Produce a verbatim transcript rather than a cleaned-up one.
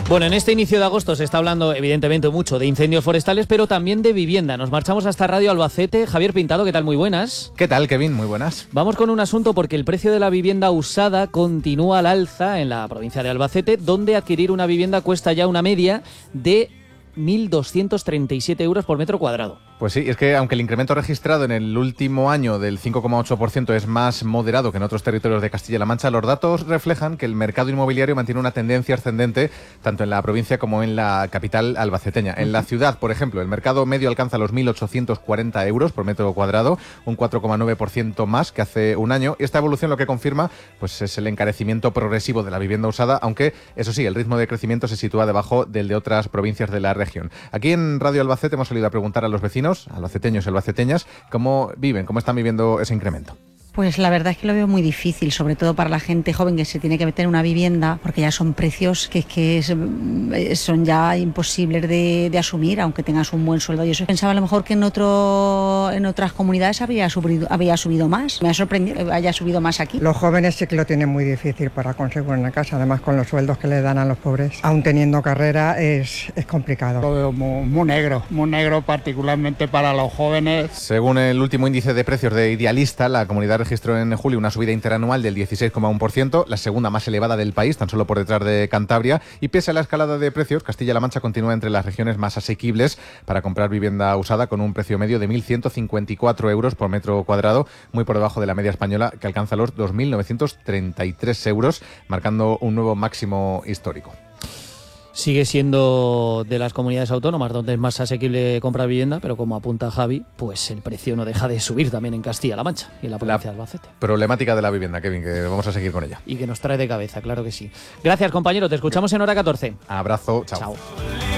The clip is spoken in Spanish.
Bueno, en este inicio de agosto se está hablando evidentemente mucho de incendios forestales, pero también de vivienda. Nos marchamos hasta Radio Albacete. Javier Pintado, ¿qué tal? Muy buenas. ¿Qué tal, Kevin? Muy buenas. Vamos con un asunto porque el precio de la vivienda usada continúa al alza en la provincia de Albacete, donde adquirir una vivienda cuesta ya una media de mil doscientos treinta y siete euros por metro cuadrado. Pues sí, es que aunque el incremento registrado en el último año del cinco coma ocho por ciento es más moderado que en otros territorios de Castilla-La Mancha, los datos reflejan que el mercado inmobiliario mantiene una tendencia ascendente tanto en la provincia como en la capital albaceteña. En la ciudad, por ejemplo, el mercado medio alcanza los mil ochocientos cuarenta euros por metro cuadrado, un cuatro coma nueve por ciento más que hace un año. Y esta evolución lo que confirma pues, es el encarecimiento progresivo de la vivienda usada, aunque, eso sí, el ritmo de crecimiento se sitúa debajo del de otras provincias de la región. Aquí en Radio Albacete hemos salido a preguntar a los vecinos, albaceteños y albaceteñas, cómo viven, cómo están viviendo ese incremento. Pues la verdad es que lo veo muy difícil, sobre todo para la gente joven que se tiene que meter en una vivienda, porque ya son precios que, que es, son ya imposibles de, de asumir, aunque tengas un buen sueldo. Yo pensaba a lo mejor que en otro en otras comunidades había subido, había subido más. Me ha sorprendido que haya subido más aquí. Los jóvenes sí que lo tienen muy difícil para conseguir una casa, además con los sueldos que le dan a los pobres. Aún teniendo carrera es, es complicado. Lo veo muy, muy negro, muy negro particularmente para los jóvenes. Según el último índice de precios de Idealista, la comunidad registró en julio una subida interanual del dieciséis coma uno por ciento, la segunda más elevada del país, tan solo por detrás de Cantabria, y pese a la escalada de precios, Castilla-La Mancha continúa entre las regiones más asequibles para comprar vivienda usada, con un precio medio de mil ciento cincuenta y cuatro euros por metro cuadrado, muy por debajo de la media española, que alcanza los dos mil novecientos treinta y tres euros, marcando un nuevo máximo histórico. Sigue siendo de las comunidades autónomas donde es más asequible comprar vivienda, pero como apunta Javi, pues el precio no deja de subir también en Castilla-La Mancha y en la provincia de Albacete. Problemática de la vivienda, Kevin, que vamos a seguir con ella. Y que nos trae de cabeza, claro que sí. Gracias, compañero, te escuchamos en hora catorce. Abrazo, chao. Chao.